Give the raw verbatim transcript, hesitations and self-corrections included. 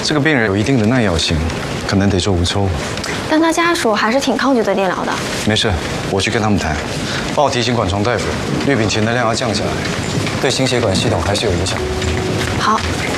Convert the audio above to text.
这个病人有一定的耐药性，可能得做无抽。 但他家属还是挺抗拒做电疗的。 没事，我去跟他们谈，帮我提醒管冲大夫，氯丙嗪的量要降下来，对心血管系统还是有影响。 好。